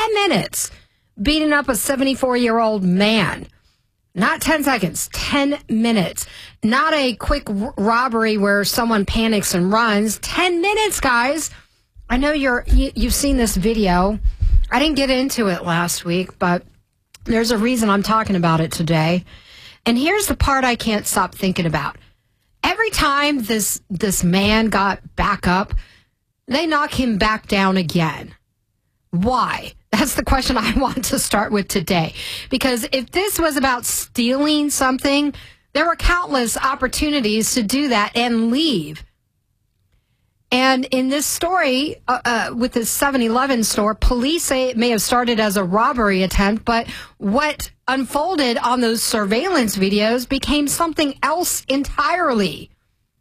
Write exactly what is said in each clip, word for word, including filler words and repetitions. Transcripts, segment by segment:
ten minutes beating up a seventy-four-year-old man. Not ten seconds, ten minutes. Not a quick r- robbery where someone panics and runs. ten minutes, guys. I know you're, you, you've seen this video. I didn't get into it last week, but there's a reason I'm talking about it today. And here's the part I can't stop thinking about. Every time this this man got back up, they knock him back down again. Why? That's the question I want to start with today. Because if this was about stealing something, there were countless opportunities to do that and leave. And in this story, uh, uh, with the seven eleven store, police say it may have started as a robbery attempt, but what unfolded on those surveillance videos became something else entirely.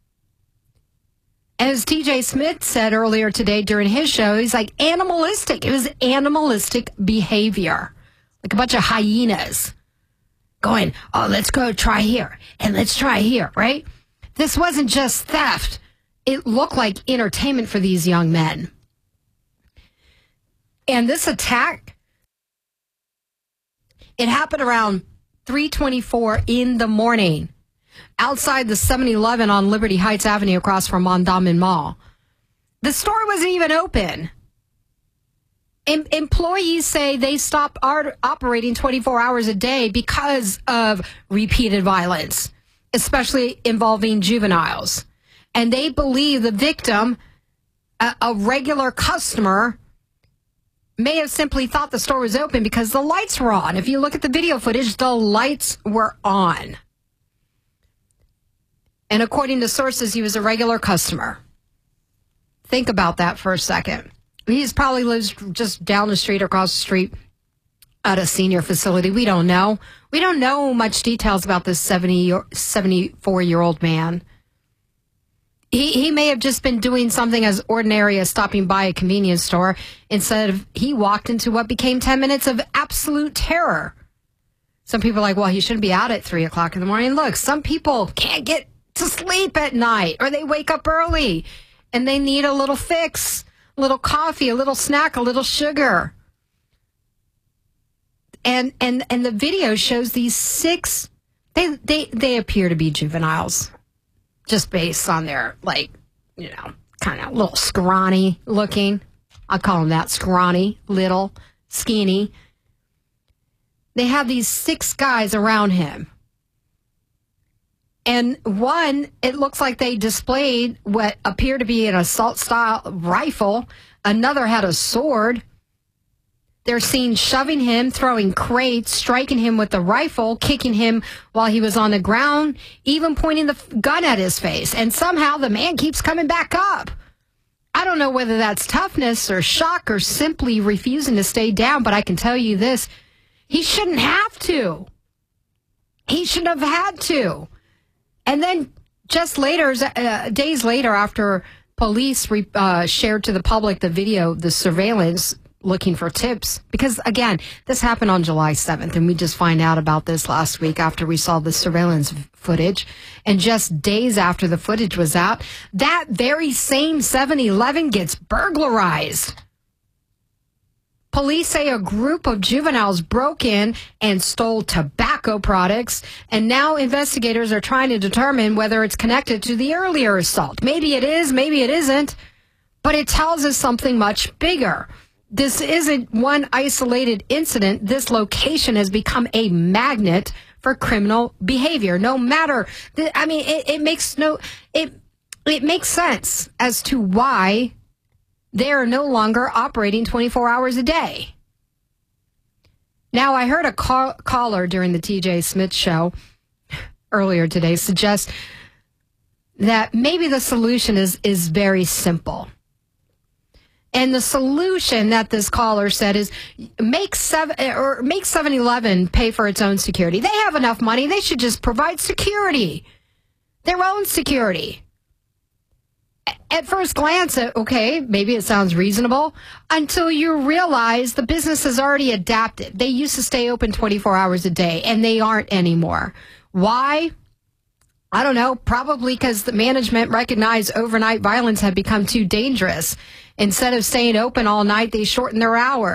As T J Smith said earlier today during his show, he's like animalistic. It was animalistic behavior, like a bunch of hyenas going, oh, let's go try here and let's try here, right? This wasn't just theft. It looked like entertainment for these young men. And this attack, it happened around three twenty-four in the morning outside the seven eleven on Liberty Heights Avenue across from Mondawmin Mall. The store wasn't even open. Em- employees say they stopped art- operating twenty-four hours a day because of repeated violence, especially involving juveniles. And they believe the victim, a, a regular customer, may have simply thought the store was open because the lights were on. If you look at the video footage, the lights were on. And according to sources, he was a regular customer. Think about that for a second. He's probably lives just down the street or across the street at a senior facility. We don't know. We don't know much details about this seventy, seventy-four-year-old man. He he may have just been doing something as ordinary as stopping by a convenience store instead of he walked into what became ten minutes of absolute terror. Some people are like, well, he shouldn't be out at three o'clock in the morning. Look, some people can't get to sleep at night or they wake up early and they need a little fix, a little coffee, a little snack, a little sugar. And and and the video shows these six, they they, they appear to be juveniles. Just based on their, like, you know, kind of little scrawny looking. I'll call them that, scrawny, little, skinny. They have these six guys around him. And one, it looks like they displayed what appeared to be an assault-style rifle. Another had a sword. They're seen shoving him, throwing crates, striking him with the rifle, kicking him while he was on the ground, even pointing the gun at his face. And somehow the man keeps coming back up. I don't know whether that's toughness or shock or simply refusing to stay down, but I can tell you this. He shouldn't have to. He shouldn't have had to. And then just later, uh, days later, after police re- uh, shared to the public the video, the surveillance, looking for tips, because again, this happened on July seventh, and we just find out about this last week after we saw the surveillance footage. And just days after the footage was out, that very same seven eleven gets burglarized. Police say a group of juveniles broke in and stole tobacco products, and now investigators are trying to determine whether it's connected to the earlier assault. Maybe it is, maybe it isn't, but it tells us something much bigger. This isn't one isolated incident. This location has become a magnet for criminal behavior. No matter, the, I mean, it, it makes no, it it makes sense as to why they are no longer operating twenty-four hours a day. Now, I heard a call, caller during the T J Smith show earlier today suggest that maybe the solution is is very simple. And the solution that this caller said is make seven or make seven eleven pay for its own security. They have enough money. They should just provide security, their own security. At first glance, okay, maybe it sounds reasonable until you realize the business has already adapted. They used to stay open twenty-four hours a day, and they aren't anymore. Why? I don't know. Probably because the management recognized overnight violence had become too dangerous. Instead of staying open all night, they shortened their hours.